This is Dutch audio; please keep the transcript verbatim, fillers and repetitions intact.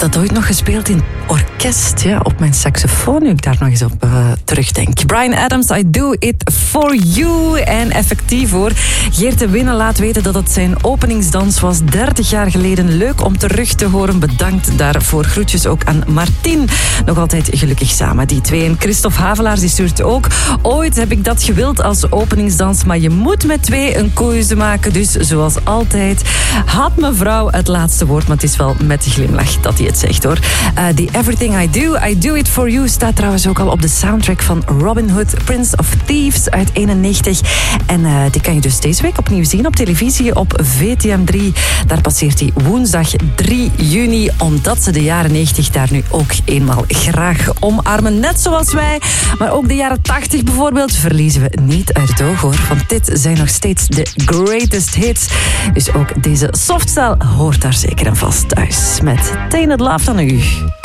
dat ooit nog gespeeld in orkest, ja, op mijn saxofoon, nu ik daar nog eens op uh, terugdenk. Bryan Adams, I Do It For You. En effectief hoor, Geert de Winne laat weten dat het zijn openingsdans was dertig jaar geleden. Leuk om terug te horen, bedankt daarvoor. Groetjes ook aan Martin, nog altijd gelukkig samen, die twee. En Christophe Havelaars die stuurt ook: ooit heb ik dat gewild als openingsdans, maar je moet met twee een keuze maken. Dus zoals altijd had mevrouw het laatste woord, maar het is wel met de glimlach dat hij het zegt hoor. Uh, The Everything I Do, I Do It For You staat trouwens ook al op de soundtrack van Robin Hood, Prince of Thieves uit eenennegentig. En uh, die kan je dus deze week opnieuw zien op televisie op V T M drie. Daar passeert hij woensdag drie juni, omdat ze de jaren negentig daar nu ook eenmaal graag omarmen. Net zoals wij, maar ook de jaren tachtig bijvoorbeeld verliezen we niet uit het oog hoor. Want dit zijn nog steeds de greatest hits. Dus ook deze softstyle hoort daar zeker en vast thuis. Met Tainted Love van u.